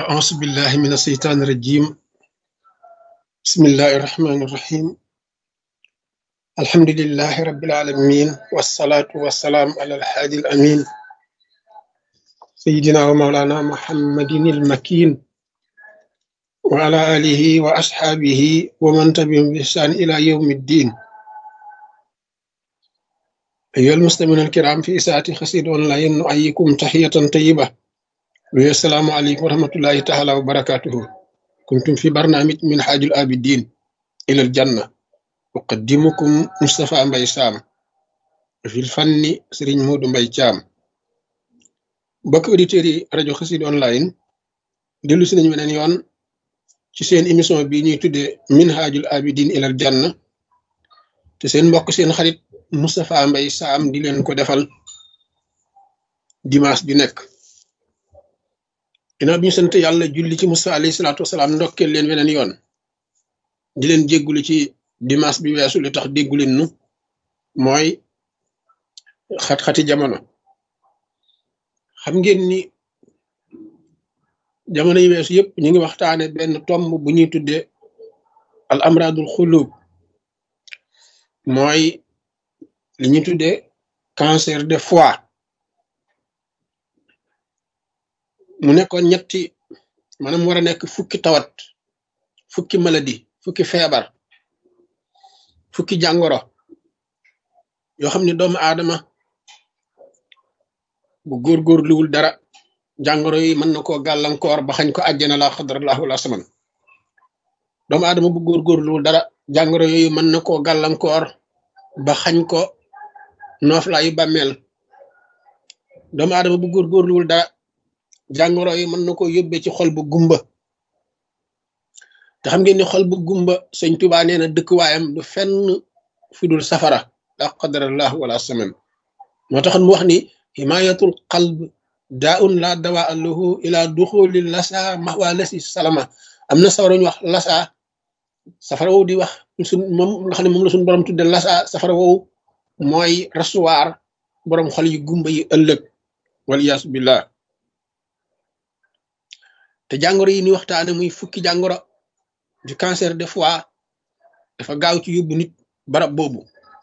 أعوذ بالله من الشيطان الرجيم. بسم الله الرحمن الرحيم. الحمد لله رب العالمين والصلاة والسلام على الحادي الأمين سيدنا ومولانا محمد المكين وعلى آله وأصحابه ومن تبعهم بإحسان إلى يوم الدين. أيها المستمعون الكرام في إساءة خسيد أونلاين نحييكم تحية طيبة والسلام عليكم ورحمة الله تعالى وبركاته. كنتم في برنامج من حاج الآبدين إلى الجنة. أقدمكم مصطفى مباي سام في الفن سرين مود مباي تام. بك أوديتيري راديو خسيد أونلاين ديلو سي نيو بنين يون ci seen émission bi ñuy tuddé minhajul abidin ilal janna te seen mbokk seen xarit Moustapha Mbaye Sam di leen ko defal dimanche bi nekk ginnaaw bi ñu sant yàlla julli ci Musa alayhi salaatu wasalaam ndokkeel leen weneen yoon di leen jéggulu ci dimanche bi weesu li tax déggu leen nu mooy xat-xati jamono. xam ngeen ni jamono yi weesu yëpp ñu ngi waxtaane benn tomb bu ñuy tuddee al amradul xulub mooy li ñuy tuddee cancer de foie. mu nekkoon ñetti maanaam war a nekk fukki tawat, fukki maladie, fukki feebar, fukki jàngoro yoo xam ne doomu aadama bu góorgóorluwul dara jàngoro yi mën na koo gàllankoor ba xañ ko àjjana la xadrallahu la saman. doomu aadama bu góorgóorluwul dara jàngoro yooyu mën na koo gàllankoor ba xañ ko nooflaayu bàmmeel. doomu aadama bu góorgóorluwul dara jàngoro yi mën na koo yóbbee ci xol bu gumba. te xam ngeen ni xol bu gumba sëñ Tuubaa nee na dëkkuwaayam du fenn fudul safara la qadarallahu wala saman. moo taxoon mu wax ni himayatul qalb daun la dawa lahu ila duxuli lasa mahwa lasi salama. am na safara ñu wax lasa, safara woowu di wax suñ moom nga xam ne moom la suñ borom tudde lasa. safara woowu mooy rasuwaar borom xol yu gumba yi ëllëg waliyaasu billah. te jàngoro yi ni waxtaane muy fukki jàngoro du cancer de foie dafa gaaw ci yóbbu nit barab boobu.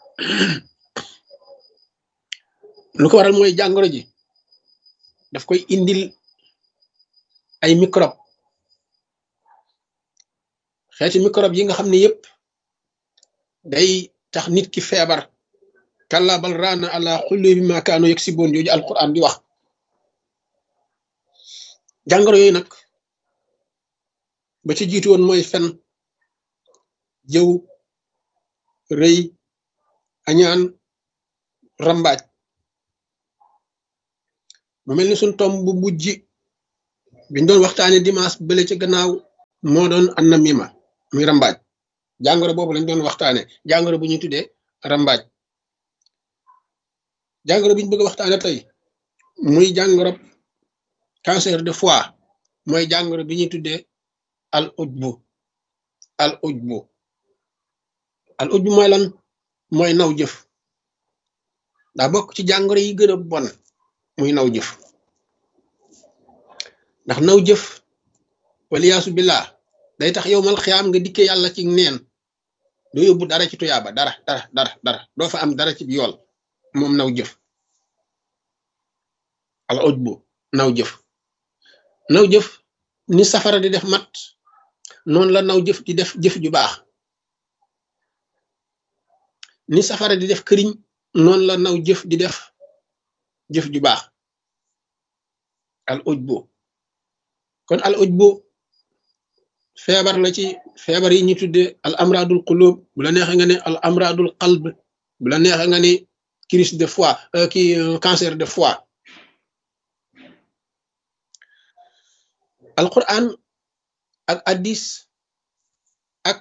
lu ko waral mooy jàngoro ji daf koy indil ay microbe, xeeti microbe yi nga xam ne yépp day tax nit ki feebar. kalla bal raana ala xullubi ma kaanu yaksiboon jooju alquran di wax. jàngoro yooyu nag ba ci jiitu woon mooy fen, jëw, rëy, añaan, rambaaj. mu mel ni suñ tomb bu mujj biñ doon waxtaane dimanche bële ci gannaaw moo doon annamima muy rambaaj. jàngoro boobu lañ doon waxtaane, jàngoro bu ñuy tuddee rambaaj. jàngoro bi ñu bëgg a waxtaane tey muy jàngoro cancer de foie mooy jàngoro bi ñuy tuddee al ujbu. al ujbu al ujbu mooy lan? mooy naw jëf. daa bokk ci jàngoro yi gën a bon muy naw jëf. ndax naw jëf waliyaasu billah day tax yow mal xiyaam nga dikke yàlla ci neen, doo yóbbu dara ci tuyaaba, dara doo fa am dara ci yool. moom naw jëf, al ujbu naw jëf. naw jëf ni safara di def mat noonu la naw jëf di def jëf ju baax. ni safara di def këriñ noonu la naw jëf di def jëf ju baax. al ujbu kon al ujbu feebar la ci feebar yi ñu tudde al amradul qulub. bu la neexee nga ne al amradul qalb, bu la neexee nga ne crise de foie cancer de foie. al quran ak addis ak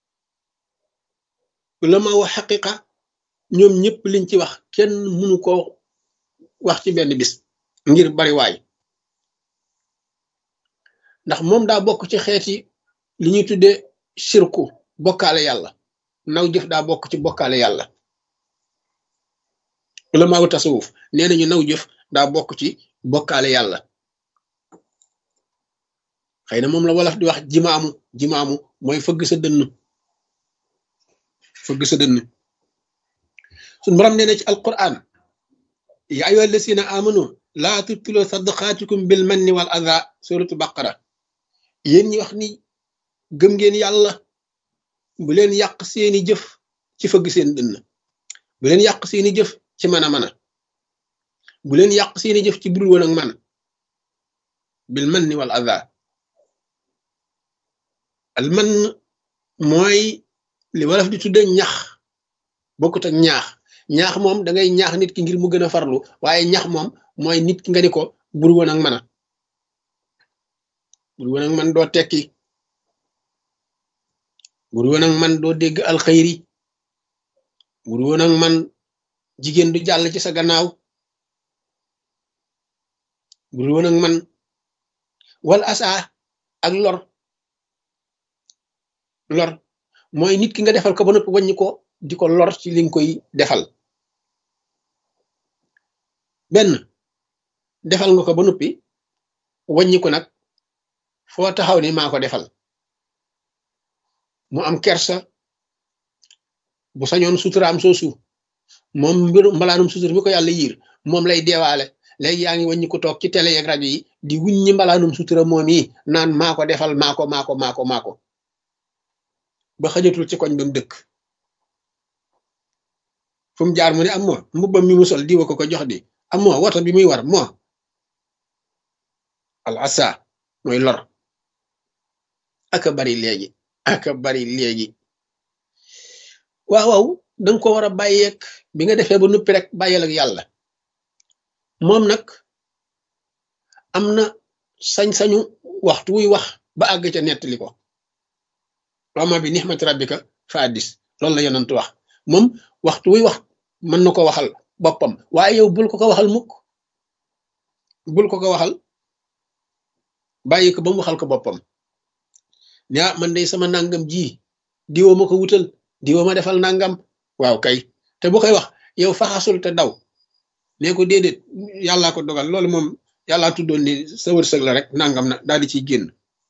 ulama wa xaqiqa ñoom ñëpp liñ ci wax kenn mënu ko wax ci benn bis ngir bari waay. ndax moom daa bokk ci xeeti li ñuy tuddee shirku, bokkaale yàlla. naw jëf daa bokk ci bokkaale yàlla. ulama wu tasawuf nee nañu naw jëf daa bokk ci bokkaale yàlla. xëy na moom la wolof di wax jimaamu mooy fëgg sa dënn suñ borom nee na ci alquran ya ayyuha allasina amanu laa tubtilu sadaqaatikum bil manni wal adha suratu baqara yéen ñi wax ni gëm ngeen yàlla bu leen yàq seeni jëf ci fëgg seen dënn bu leen yàq seeni jëf ci mën a bu leen yàq seeni jëf ci budul woon ak man bil manni wal adha al man mooy li wolof di tudde ñax bokkut ak ñaax moom da ngay ñaax nit ki ngir mu gën a farlu waaye ñax moom mooy nit ki nga ni ko bur woon ak man doo tekki bur woon ak man doo dégg alxayri bur woon ak man jigéen du jàll ci sa gannaaw bur woon ak man wal asa ak lor mooy nit ki nga defal ko ba noppi wàññi ko di ko lor ci li nga koy defal benn defal nga ko ba noppi wàññi ko nag foo taxaw ni maa ko defal mu am kersa bu sañoon suturaam soosu moom mbalaanum sutur mi ko yàlla yiir moom lay deewaale léegi yaa ngi wàññi ko toog ci télé yeeg rajo yi di wuññi mbalaanum sutura moom yi naan maa ko defal maa ko ba xajatul ci koñ ba mu dëkk fu mu jaar mu ne am moo mbubbam mi mu sol diwa ko jox di am moo woto bi muy war moo al asa mooy lor aka bari léegi waaw danga ko war a bàyyeeg bi nga defee ba nuppi rek bàyyeel ak yàlla moom nag am na sañ-sañu waxtu wuy wax ba àgg ca nettali ko wama bi nixmati rabbika fa addis loolu la yonent wax moom waxtu wuy wax mën na ko waxal boppam waaye yow bul ko waxal mukk bàyyi ko ba mu waxal ko boppam ne man day sama nangam ji diwoo ma ko wutal diwoo ma defal nangam waaw kay te bu koy wax yow faxasul te daw ne ko déedéet yàllaa ko dogal loolu moom yàllaa tuddoon ni sa wërsëg la rek nangam na daal di ciy génn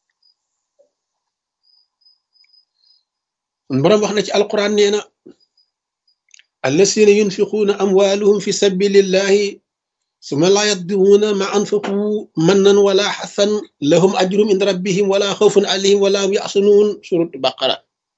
borom wax na ci alquran nee na allasina yunfiquuna amwaaluhum fi sabilillahi summa laa yatbi'uuna ma anfaqu mannan wala xasan lahum ajrum inda rabbihim wala xawfun alayhim wala hum yaxsanuun surat baqara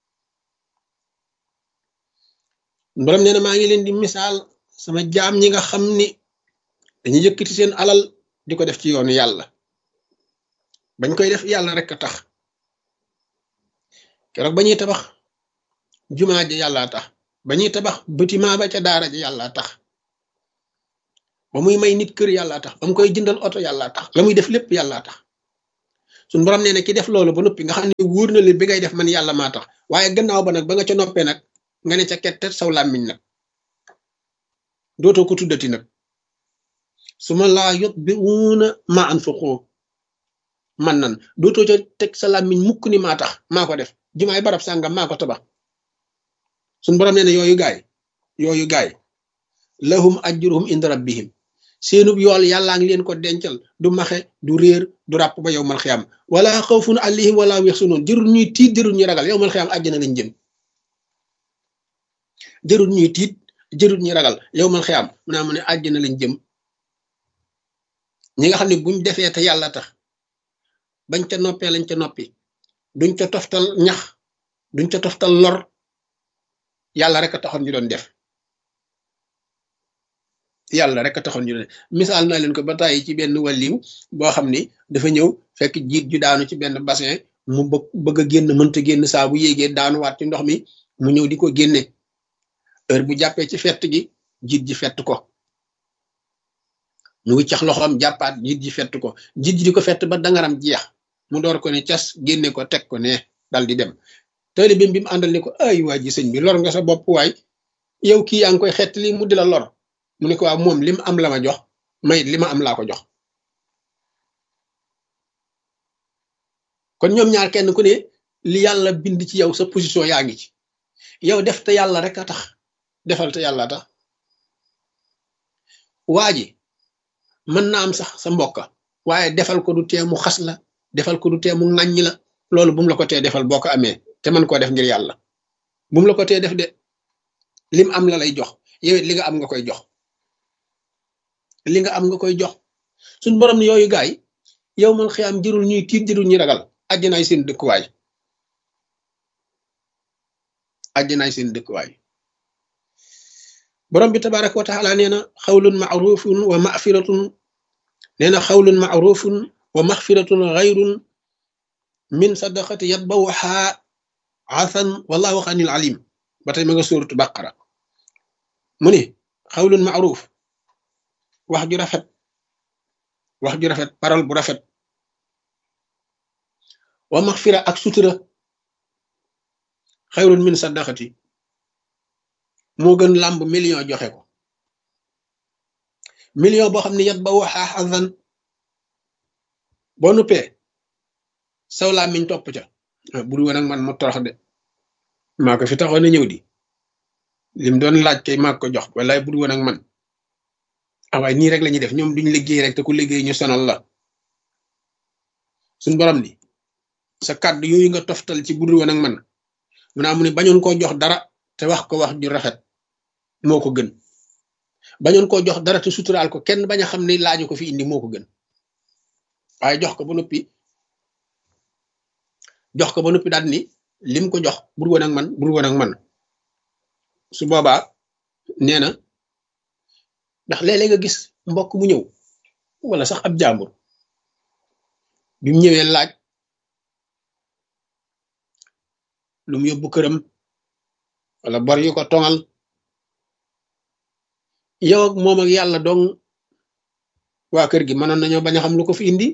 borom nee na maa ngi leen di misaal sama jaam ñi nga xam ni dañu yëkkati seen alal di ko def ci yoonu yàlla bañ koy def yàlla rek a tax keroog ba ñuy tabax jumaa ji yàlla tax ba ñuy tabax bâtiment ba ca daara ji yàlla tax ba muy may nit kër yàlla tax ba mu koy jëndal oto yàlla tax la muy def lépp yàlla tax suñ borom nee na ki def loolu ba noppi nga xam ne wóor na leen bi ngay def man yàlla maa tax waaye gannaaw ba nag ba nga ca noppee nag nga ne ca kettet saw làmmiñ nag dootoo ko tuddati nag su ma laa yot bi wuuna ma anfaqu man nan dootoo ca teg sa làmmiñ mukk ni maa tax maa ko def jumaay barab sàngam maa ko tabax suñ borom nee na yooyu gaay lahum ajruhum inda rabbihim seenub yool yàllaa ngi leen ko dencal du maxe du réer du ràpp ba yowmal xiyaam wala xawfun alayhim wala hum yaxsunuun jërul ñuy tiit jërul ñuy ragal yowmal xiyaam àjjana lañ jëm jërul ñuy tiit jërul ñuy ragal yowmal xiyaam mu naa mu ne àjjana lañ jëm ñi nga xam ne buñ defee te yàlla tax bañ ca noppee lañ ca noppi duñ ca toftal ñax duñ ca toftal lor yàlla rek a taxoon ñu doon def misaal naa leen ko ba tàyyi ci benn wàlliw boo xam ni dafa ñëw fekk jiit ju daanu ci benn bassin mu bëgg a génn mënta génn saa bu yéegee daanuwaat ci ndox mi mu ñëw di ko génne heure bu jàppee ci fett gi jiit ji fett ko mu ngi cax loxoom jàppaat jiit ji fett ko jiit ji di ko fett ba dangaram jeex mu door ko ne cas génne ko teg ko ne dal di dem taalibeem bi mu àndal ne ko ay waa ji sëñ bi lor nga sa bopp waay yow kii yaa ngi koy xett li mu di la lor mu ne ko waaw moom li mu am la ma jox may li ma am laa ko jox kon ñoom ñaar kenn ku ne li yàlla bind ci yow sa position yaa ngi ci yow def te yàlla rek a tax defal te yàlla tax waa ji mën na am sax sa mbokka waaye defal ko du tee mu xas la defal ko du tee mu ŋàññi la loolu bu mu la ko tee defal boo ko amee te man koo def ngir yàlla bu mu la ko tee def de lim am la lay jox yow it li nga am nga koy jox li nga am nga koy jox suñ borom ne yooyu gaay yow man xiyaam jërul ñuy tiit jërul ñuy ragal àjjanaay seen dëkkuwaay àjjanaay seen dëkkuwaay borom bi tabaraka wa taala nee na xawlun maarufun wa maxfiratun nee na xawlun maarufun wa maxfiratun xayrun min sadaqati yatbawha asan wallahu xanil alim ba tey ma nga suuratu baqara mu ne xawlun maaruf wax ju rafet parole bu rafet wa maxfira ak sutura xayrun min sadaqati moo gën làmb million joxe ko million boo xam ne yat ba waxaa xasan boo nuppee saw làmmiñ topp ca bul woon ak man mu torox de maa ko fi taxoon a ñëw di lim doon laaj kay maa ko jox wallaay bul woon ak man waaye nii rek la ñuy def ñoom duñ liggéey rek te ku liggéey ñu sonal la suñ borom ni sa kàddu yooyu nga toftal ci bul woon ak man mu naa mu ne bañoon koo jox dara te wax ko wax ju rafet moo ko gën bañoon koo jox dara te suturaal ko kenn bañ a xam ne laaju ko fi indi moo ko gën waaye jox ko ba noppi daal ni lim ko jox bul woon ak man su boobaa nee na ndax léeg-léeg nga gis mbokk mu ñëw wala sax ab jàmbur bi mu ñëwee laaj lu mu yóbbu këram wala bor yu ko tongal yow ak moom ak yàlla dong waa kër gi mënoon nañoo bañ a xam lu ko fi indi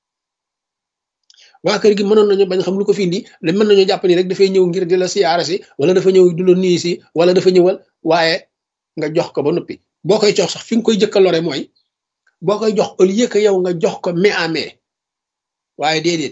waa kër gi mënoon nañoo bañ a xam lu ko fi indi le mën nañoo jàpp ni rek dafay ñëw ngir di la siyaara si wala dafa ñëw du la nuyu si wala dafa ñëwal waaye nga jox ko ba noppi boo koy jox sax fi nga koy jëkka lore mooy boo koy jox au lieu que yow nga jox ko main à main waaye déedéet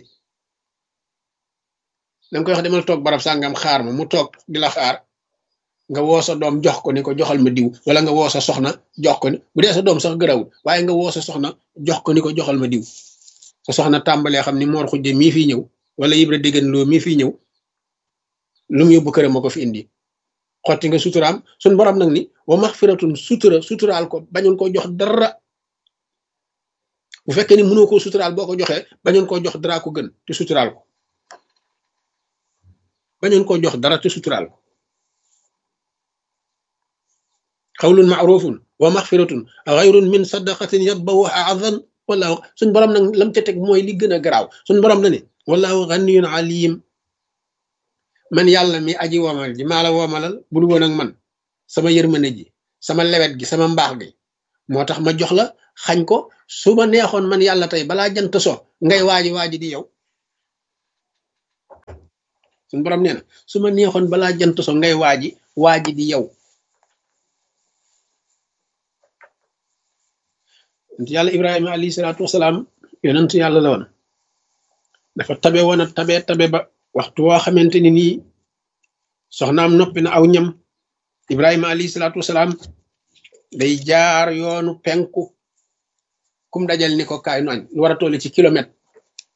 da nga koy wax demal toog barab sàngam xaar ma mu toog di la xaar nga woo sa doom jox ko ni ko joxal ma diw wala nga woo sa soxna jox ko ni bu dee sa doom sax gërawul waaye nga woo sa soxna jox ko ni ko joxal ma diw sa soxna tàmbalee xam ni Mor Xujje mii fii ñëw wala Ibra Déggan Loo mii fii ñëw lu mu yóbbu këram ma ko fi indi xotti nga suturaam suñ borom nag ni wa maxfiratun suturaal ko bañoon koo jox dara bu fekkee ni mënoo koo suturaal boo ko joxee bañoon koo jox dara ko gën te suturaal ko bañoon koo jox dara te suturaal ko xawlun maarufun wa maxfiratun xayrun min sadaqatin yatbawuha azan wala suñ borom nag lam ca teg mooy li gën a garaaw suñ borom na ne wallahu ganiyun alim man yàlla mi aji womal ji maa la womalal bul woon ak man sama yërmande ji sama lewet gi sama mbaax gi moo tax ma jox la xañ ko su ma neexoon man yàlla tey balaa jant so ngay waaji di yow suñ borom nee na su ma neexoon balaa jant so ngay waaji di yow yàlla Ibrahima alayhi salaatu wasalaam yonent yàlla la woon dafa tabe woon a tabe ba waxtu woo xamante ni nii soxnaam noppi na aw ñam Ibrahima alayhi salaatu wasalaam day jaar yoonu penku kum dajal ni ko kaay nu añ lu war a toll ci kilomètre